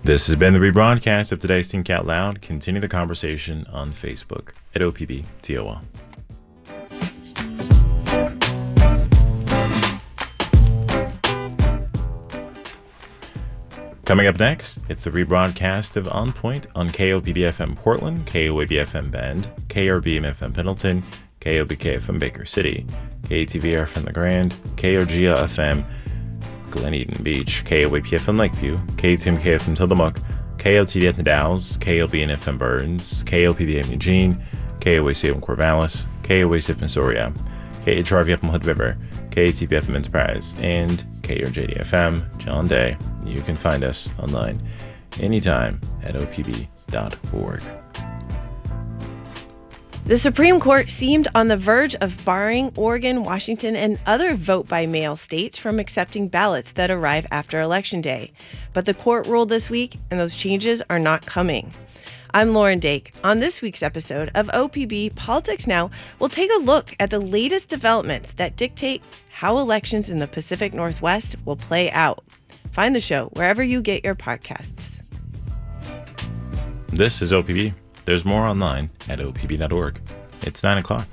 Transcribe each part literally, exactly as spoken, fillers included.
This has been the rebroadcast of today's Think Out Loud. Continue the conversation on Facebook at O P B T O L. Coming up next, it's the rebroadcast of On Point on K O P B F M Portland, K O A B F M Bend, K R B M F M Pendleton, K O B K F M Baker City, K A T V F M The Grand, K O G A F M Glen Eden Beach, K O A P F M Lakeview, K A T M K F M Tillamook, K O T D at the Dalles, K O B N F M Burns, K O P B M Eugene, K O A C F M Corvallis, K O A C F M Soria, K H R V F M Hood River, K A T B F M Enterprise, and K R J D F M John Day. You can find us online anytime at O P B dot org. The Supreme Court seemed on the verge of barring Oregon, Washington, and other vote-by-mail states from accepting ballots that arrive after Election Day. But the court ruled this week, and those changes are not coming. I'm Lauren Dake. On this week's episode of O P B Politics Now, we'll take a look at the latest developments that dictate how elections in the Pacific Northwest will play out. Find the show wherever you get your podcasts. This is O P B. There's more online at O P B dot org. It's nine o'clock.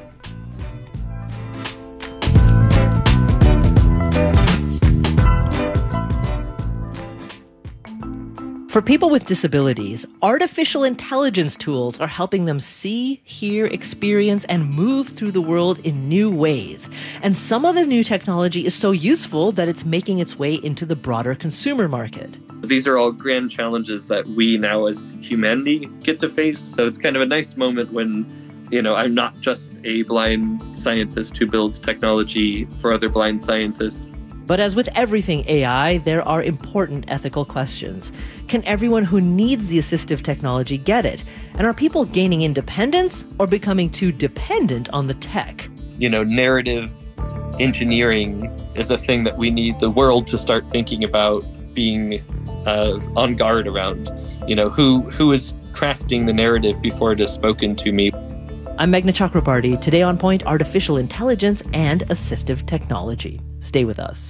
For people with disabilities, artificial intelligence tools are helping them see, hear, experience, and move through the world in new ways. And some of the new technology is so useful that it's making its way into the broader consumer market. These are all grand challenges that we now as humanity get to face. So it's kind of a nice moment when, you know, I'm not just a blind scientist who builds technology for other blind scientists. But as with everything A I, there are important ethical questions. Can everyone who needs the assistive technology get it? And are people gaining independence or becoming too dependent on the tech? You know, narrative engineering is a thing that we need the world to start thinking about being uh, on guard around. You know, who who is crafting the narrative before it is spoken to me? I'm Meghna Chakrabarty. Today on Point, artificial intelligence and assistive technology. Stay with us.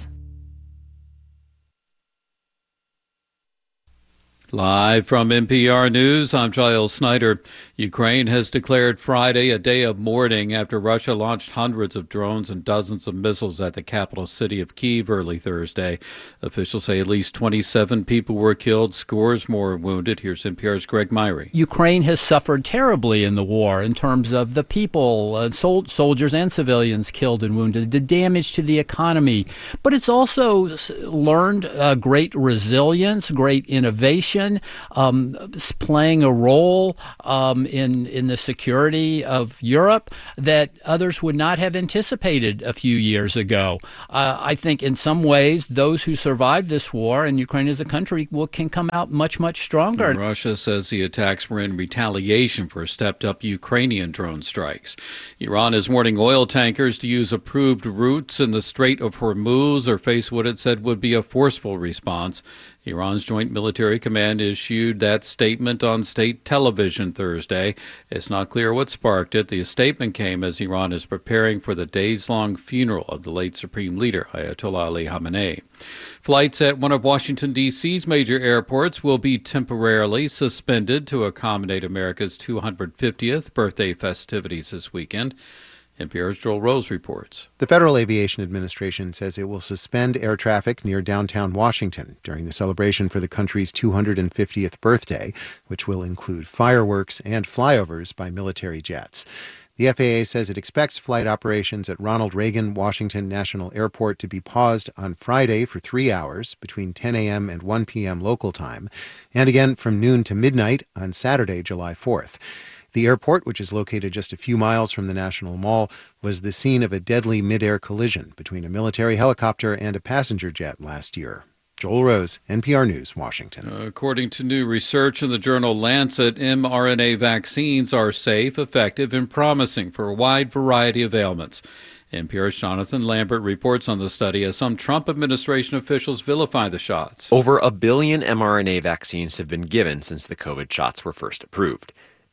Live from N P R News, I'm Giles Snyder. Ukraine has declared Friday a day of mourning after Russia launched hundreds of drones and dozens of missiles at the capital city of Kyiv early Thursday. Officials say at least twenty-seven people were killed, scores more wounded. Here's N P R's Greg Myrie. Ukraine has suffered terribly in the war in terms of the people, uh, sol- soldiers and civilians killed and wounded, the damage to the economy. But it's also learned uh, great resilience, great innovation. Um, playing a role um, in in the security of Europe that others would not have anticipated a few years ago. Uh, I think in some ways those who survived this war, and Ukraine as a country, will can come out much, much stronger. And Russia says the attacks were in retaliation for stepped-up Ukrainian drone strikes. Iran is warning oil tankers to use approved routes in the Strait of Hormuz or face what it said would be a forceful response. Iran's Joint Military Command issued that statement on state television Thursday. It's not clear what sparked it. The statement came as Iran is preparing for the days-long funeral of the late Supreme Leader, Ayatollah Ali Khamenei. Flights at one of Washington, D C's major airports will be temporarily suspended to accommodate America's two hundred fiftieth birthday festivities this weekend. N P R's Joel Rose reports. The Federal Aviation Administration says it will suspend air traffic near downtown Washington during the celebration for the country's two hundred fiftieth birthday, which will include fireworks and flyovers by military jets. The F A A says it expects flight operations at Ronald Reagan Washington National Airport to be paused on Friday for three hours between ten a.m. and one p.m. local time, and again from noon to midnight on Saturday, July fourth. The airport, which is located just a few miles from the National Mall, was the scene of a deadly mid-air collision between a military helicopter and a passenger jet last year. Joel Rose, N P R News, Washington. According to new research in the journal Lancet, mRNA vaccines are safe, effective, and promising for a wide variety of ailments. N P R's Jonathan Lambert reports on the study as some Trump administration officials vilify the shots. Over a billion mRNA vaccines have been given since the COVID shots were first approved.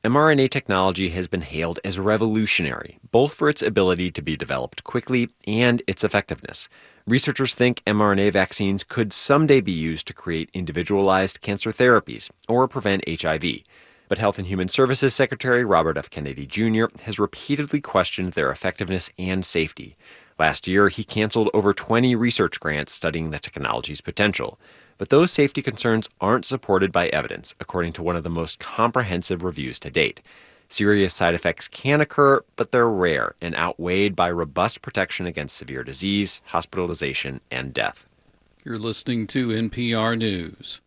mRNA technology has been hailed as revolutionary, both for its ability to be developed quickly and its effectiveness. Researchers think mRNA vaccines could someday be used to create individualized cancer therapies or prevent H I V. But Health and Human Services Secretary Robert F. Kennedy Junior has repeatedly questioned their effectiveness and safety. Last year, he canceled over twenty research grants studying the technology's potential. But those safety concerns aren't supported by evidence, according to one of the most comprehensive reviews to date. Serious side effects can occur, but they're rare and outweighed by robust protection against severe disease, hospitalization, and death. You're listening to N P R News.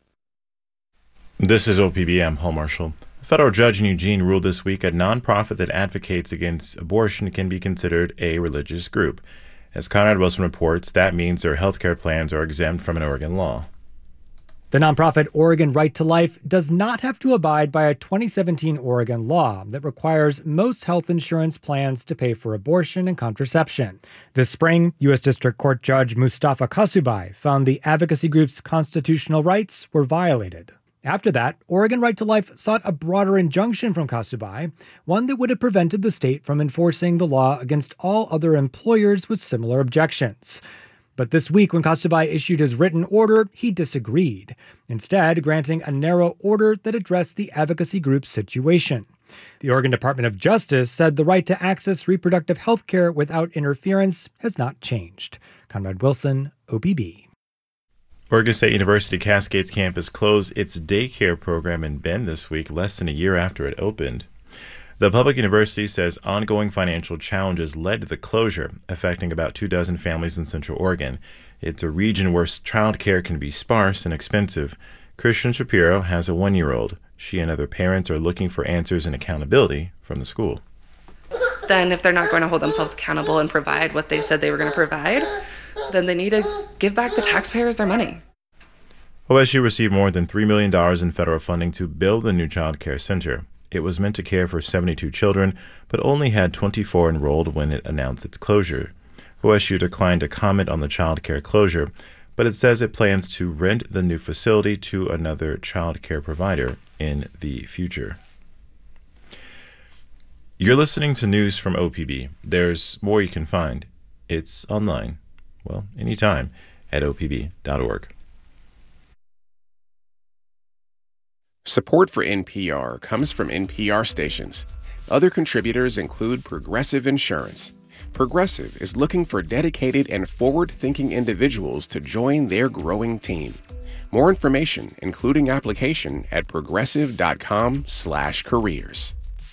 This is O P B. I'm Paul Marshall. A federal judge in Eugene ruled this week a nonprofit that advocates against abortion can be considered a religious group. As Conrad Wilson reports, that means their health care plans are exempt from an Oregon law. The nonprofit Oregon Right to Life does not have to abide by a twenty seventeen Oregon law that requires most health insurance plans to pay for abortion and contraception. This spring, U S District Court Judge Mustafa Kasubai found the advocacy group's constitutional rights were violated. After that, Oregon Right to Life sought a broader injunction from Kasubai, one that would have prevented the state from enforcing the law against all other employers with similar objections. But this week, when Kasubai issued his written order, he disagreed, instead granting a narrow order that addressed the advocacy group's situation. The Oregon Department of Justice said the right to access reproductive health care without interference has not changed. Conrad Wilson, O P B. Oregon State University Cascades campus closed its daycare program in Bend this week, less than a year after it opened. The public university says ongoing financial challenges led to the closure, affecting about two dozen families in Central Oregon. It's a region where child care can be sparse and expensive. Christian Shapiro has a one-year-old. She and other parents are looking for answers and accountability from the school. Then if they're not going to hold themselves accountable and provide what they said they were going to provide, then they need to give back the taxpayers their money. O S U received more than three million dollars in federal funding to build the new child care center. It was meant to care for seventy-two children, but only had twenty-four enrolled when it announced its closure. O S U declined to comment on the child care closure, but it says it plans to rent the new facility to another child care provider in the future. You're listening to news from O P B. There's more you can find. It's online, well, anytime, at O P B dot org. Support for N P R comes from N P R stations. Other contributors include Progressive Insurance. Progressive is looking for dedicated and forward-thinking individuals to join their growing team. More information, including application, at progressive dot com slash careers.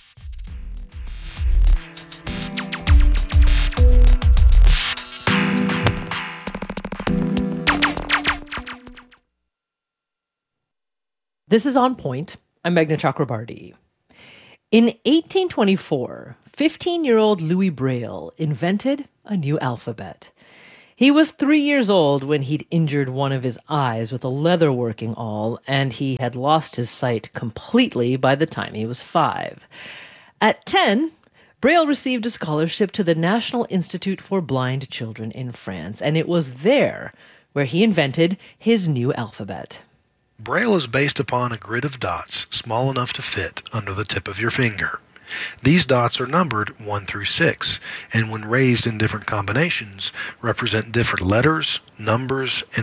This is On Point. I'm Meghna Chakrabarti. In eighteen twenty-four, fifteen-year-old Louis Braille invented a new alphabet. He was three years old when he'd injured one of his eyes with a leatherworking awl, and he had lost his sight completely by the time he was five. At ten, Braille received a scholarship to the National Institute for Blind Children in France, and it was there where he invented his new alphabet. Braille is based upon a grid of dots small enough to fit under the tip of your finger. These dots are numbered one through six, and when raised in different combinations, represent different letters, numbers, and